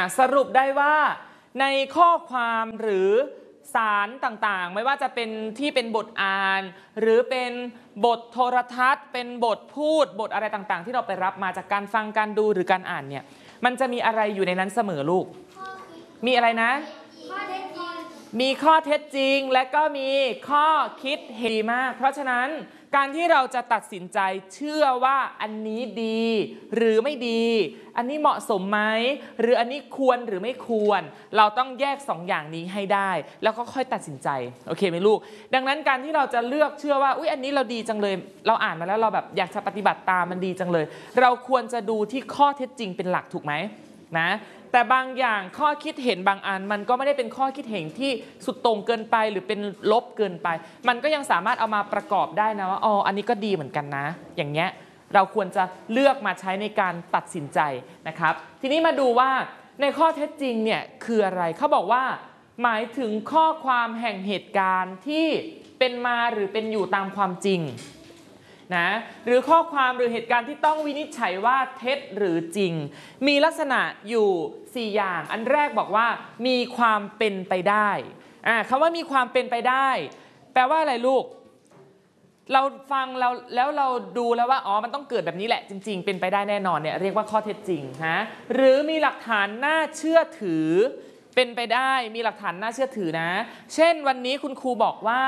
สรุปได้ว่าในข้อความหรือสารต่างๆไม่ว่าจะเป็นที่เป็นบทอ่านหรือเป็นบทโทรทัศน์เป็นบทพูดบทอะไรต่างๆที่เราไปรับมาจากการฟังการดูหรือการอ่านเนี่ยมันจะมีอะไรอยู่ในนั้นเสมอลูกมีอะไรนะมีข้อเท็จจริงและก็มีข้อคิดเห็นมากเพราะฉะนั้นการที่เราจะตัดสินใจเชื่อว่าอันนี้ดีหรือไม่ดีอันนี้เหมาะสมไหมหรืออันนี้ควรหรือไม่ควรเราต้องแยก2 อย่างนี้ให้ได้แล้วก็ค่อยตัดสินใจโอเคไหมลูกดังนั้นการที่เราจะเลือกเชื่อว่าอุ๊ยอันนี้เราดีจังเลยเราอ่านมาแล้วเราแบบอยากจะปฏิบัติตามมันดีจังเลยเราควรจะดูที่ข้อเท็จจริงเป็นหลักถูกไหมนะแต่บางอย่างข้อคิดเห็นบางอันมันก็ไม่ได้เป็นข้อคิดเห็นที่สุดโต่งเกินไปหรือเป็นลบเกินไปมันก็ยังสามารถเอามาประกอบได้นะว่าอ๋ออันนี้ก็ดีเหมือนกันนะอย่างเงี้ยเราควรจะเลือกมาใช้ในการตัดสินใจนะครับทีนี้มาดูว่าในข้อเท็จจริงเนี่ยคืออะไรเขาบอกว่าหมายถึงข้อความแห่งเหตุการณ์ที่เป็นมาหรือเป็นอยู่ตามความจริงนะหรือข้อความหรือเหตุการณ์ที่ต้องวินิจฉัยว่าเท็จหรือจริงมีลักษณะอยู่4 อย่างอันแรกบอกว่ามีความเป็นไปได้คำว่ามีความเป็นไปได้แปลว่าอะไรลูกเราฟังแล้วเราดูแล้วว่าอ๋อมันต้องเกิดแบบนี้แหละจริงๆเป็นไปได้แน่นอนเนี่ยเรียกว่าข้อเท็จจริงนะหรือมีหลักฐานน่าเชื่อถือเป็นไปได้มีหลักฐานน่าเชื่อถือนะเช่นวันนี้คุณครูบอกว่า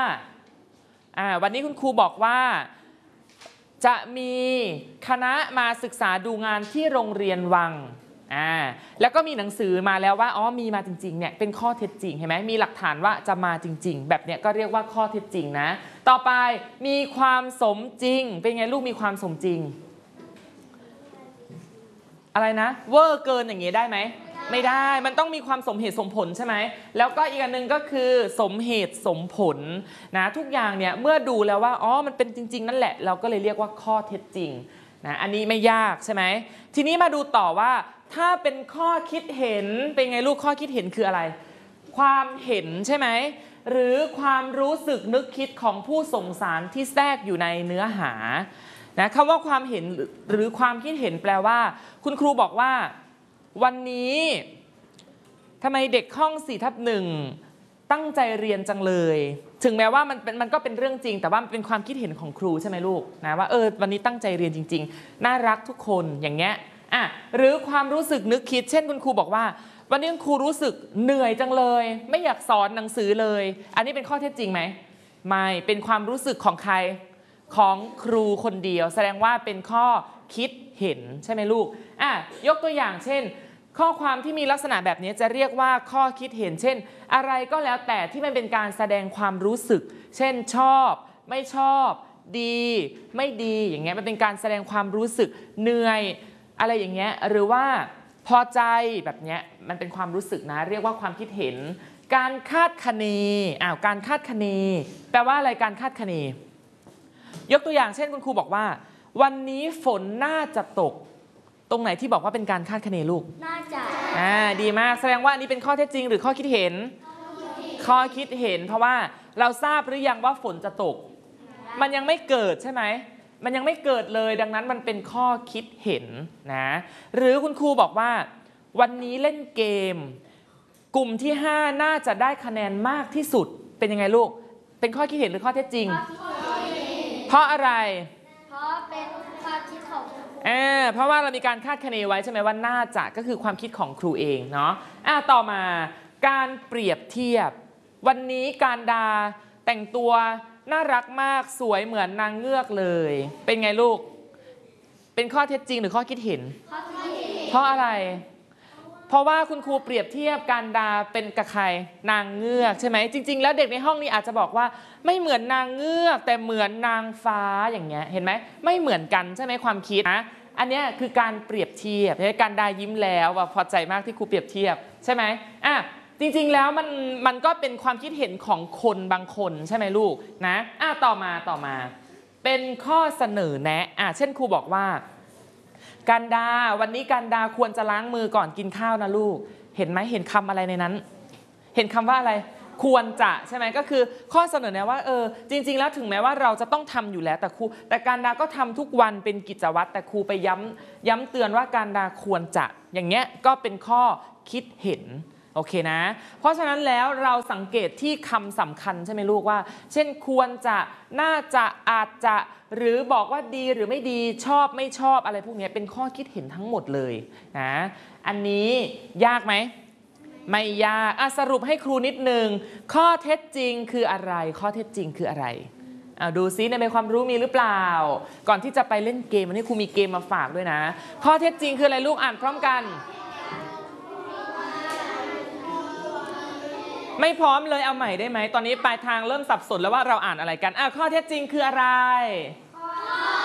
จะมีคณะมาศึกษาดูงานที่โรงเรียนวังแล้วก็มีหนังสือมาแล้วว่าอ๋อมีมาจริงๆเนี่ยเป็นข้อเท็จจริงเห็นไหมมีหลักฐานว่าจะมาจริงๆแบบเนี้ยก็เรียกว่าข้อเท็จจริงนะต่อไปมีความสมจริงเป็นไงลูกมีความสมจริงอะไรนะเวอร์เกินอย่างเงี้ยได้ไหมไม่ได้มันต้องมีความสมเหตุสมผลใช่ไหมแล้วก็อีกอันนึงก็คือสมเหตุสมผลนะทุกอย่างเนี่ยเมื่อดูแล้วว่าอ๋อมันเป็นจริงๆนั่นแหละเราก็เลยเรียกว่าข้อเท็จจริงนะอันนี้ไม่ยากใช่ไหมทีนี้มาดูต่อว่าถ้าเป็นข้อคิดเห็นเป็นไงลูกข้อคิดเห็นคืออะไรความเห็นใช่ไหมหรือความรู้สึกนึกคิดของผู้ส่งสารที่แทรกอยู่ในเนื้อหานะคำว่าความเห็นหรือความคิดเห็นแปลว่าคุณครูบอกว่าวันนี้ทำไมเด็กห้อง4/1ตั้งใจเรียนจังเลยถึงแม้ว่ามันก็เป็นเรื่องจริงแต่ว่ามันเป็นความคิดเห็นของครูใช่ไหมลูกนะว่าวันนี้ตั้งใจเรียนจริงๆน่ารักทุกคนอย่างเงี้ยหรือความรู้สึกนึกคิดเช่นคุณครูบอกว่าวันนี้ครูรู้สึกเหนื่อยจังเลยไม่อยากสอนหนังสือเลยอันนี้เป็นข้อเท็จจริงไหมไม่เป็นความรู้สึกของใครของครูคนเดียวแสดงว่าเป็นข้อคิดเห็นใช่ไหมลูกยกตัวอย่างเช่นข้อความที่มีลักษณะแบบนี้จะเรียกว่าข้อคิดเห็นเช่นอะไรก็แล้วแต่ที่มันเป็นการแสดงความรู้สึกเช่นชอบไม่ชอบดีไม่ดีอย่างเงี้ยมันเป็นการแสดงความรู้สึกเหนื่อยอะไรอย่างเงี้ยหรือว่าพอใจแบบเนี้ยมันเป็นความรู้สึกนะเรียกว่าความคิดเห็นการคาดคะเนการคาดคะเนแปลว่าอะไรการคาดคะเนยกตัวอย่างเช่นคุณครูบอกว่าวันนี้ฝนน่าจะตกตรงไหนที่บอกว่าเป็นการคาดคะเนลูกน่าจะดีมากแสดงว่าอันนี้เป็นข้อเท็จจริงหรือข้อคิดเห็นข้อคิดเห็นเพราะว่าเราทราบหรือยังว่าฝนจะตกมันยังไม่เกิดใช่ไหมมันยังไม่เกิดเลยดังนั้นมันเป็นข้อคิดเห็นนะหรือคุณครูบอกว่าวันนี้เล่นเกมกลุ่มที่5น่าจะได้คะแนนมากที่สุดเป็นยังไงลูกเป็นข้อคิดเห็นหรือข้อเท็จจริงเพราะอะไรเพราะเป็นความคิดของครูเพราะว่าเรามีการคาดคะเนไว้ใช่ไหมว่าน่าจะก็คือความคิดของครูเองเนาะต่อมาการเปรียบเทียบวันนี้การดาแต่งตัวน่ารักมากสวยเหมือนนางเงือกเลยเป็นไงลูกเป็นข้อเท็จจริงหรือข้อคิดเห็นเพราะอะไรเพราะว่าคุณครูเปรียบเทียบการดาเป็นกับใครนางเงือกใช่ไหมจริงๆแล้วเด็กในห้องนี้อาจจะบอกว่าไม่เหมือนนางเงือกแต่เหมือนนางฟ้าอย่างเงี้ยเห็นไหมไม่เหมือนกันใช่ไหมความคิดนะอันนี้คือการเปรียบเทียบการดายิ้มแล้วว่าพอใจมากที่ครูเปรียบเทียบใช่ไหมจริงๆแล้วมันก็เป็นความคิดเห็นของคนบางคนใช่ไหมลูกนะต่อมาเป็นข้อเสนอแนะเช่นครูบอกว่าการดาวันนี้การดาควรจะล้างมือก่อนกินข้าวนะลูกเห็นไหมเห็นคำอะไรในนั้นเห็นคำว่าอะไรควรจะใช่ไหมก็คือข้อเสนอแนะว่าจริงๆแล้วถึงแม้ว่าเราจะต้องทำอยู่แล้วแต่การดาก็ทำทุกวันเป็นกิจวัตรแต่ครูไปย้ำเตือนว่าการดาควรจะอย่างเงี้ยก็เป็นข้อคิดเห็นโอเคนะเพราะฉะนั้นแล้วเราสังเกตที่คำสำคัญใช่ไหมลูกว่าเช่นควรจะน่าจะอาจจะหรือบอกว่าดีหรือไม่ดีชอบไม่ชอบอะไรพวกนี้เป็นข้อคิดเห็นทั้งหมดเลยนะอันนี้ยากไหมไม่ยากสรุปให้ครูนิดนึงข้อเท็จจริงคืออะไรข้อเท็จจริงคืออะไรดูซิในความรู้มีหรือเปล่าก่อนที่จะไปเล่นเกมวันนี้ครูมีเกมมาฝากด้วยนะข้อเท็จจริงคืออะไรลูกอ่านพร้อมกันไม่พร้อมเลยเอาใหม่ได้ไหมตอนนี้ปลายทางเริ่มสับสนแล้วว่าเราอ่านอะไรกันข้อเท็จจริงคืออะไร